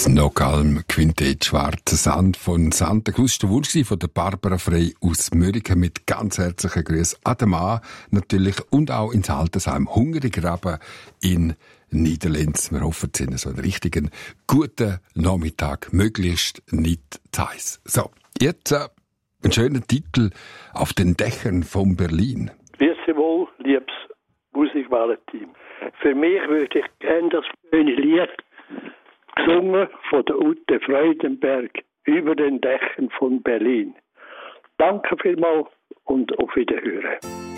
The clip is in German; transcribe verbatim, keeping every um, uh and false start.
Das Nogalm Quintett Schwarzer Sand von Santa Cruz. Der Wunsch von der Barbara Frey aus Mörike mit ganz herzlichen Grüßen an den Mann natürlich und auch ins Altersheim Hungerigraben in Niederlenz. Wir hoffen, Sie haben so einen richtigen guten Nachmittag, möglichst nicht zu heiß. So, jetzt äh, ein schöner Titel auf den Dächern von Berlin. Grüezi wohl, liebes Musikwahlteam. Für mich würde ich gerne das schöne Lied gesungen von der Ute Freudenberg über den Dächern von Berlin. Danke vielmals und auf Wiederhören.